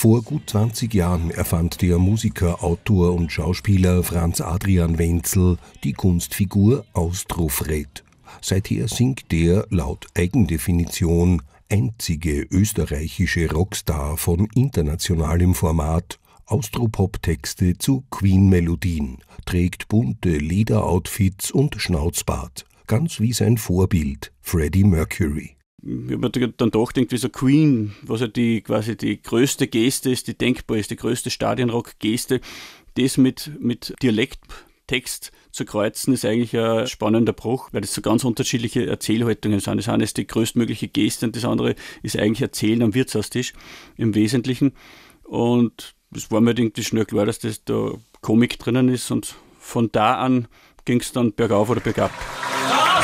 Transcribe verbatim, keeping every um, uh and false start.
Vor gut zwanzig Jahren erfand der Musiker, Autor und Schauspieler Franz Adrian Wenzel die Kunstfigur Austrofred. Seither singt der, laut Eigendefinition, einzige österreichische Rockstar von internationalem Format Austropop-Texte zu Queen-Melodien, trägt bunte Lederoutfits und Schnauzbart, ganz wie sein Vorbild Freddie Mercury. Ich habe mir dann doch gedacht, wie so Queen, was ja die, quasi die größte Geste ist, die denkbar ist, die größte Stadionrock-Geste, das mit, mit Dialekttext zu kreuzen, ist eigentlich ein spannender Bruch, weil das so ganz unterschiedliche Erzählhaltungen sind. Das eine ist die größtmögliche Geste und das andere ist eigentlich Erzählen am Wirtshaustisch im Wesentlichen. Und es war mir irgendwie schnell klar, dass das da Komik drinnen ist und von da an ging es dann bergauf oder bergab.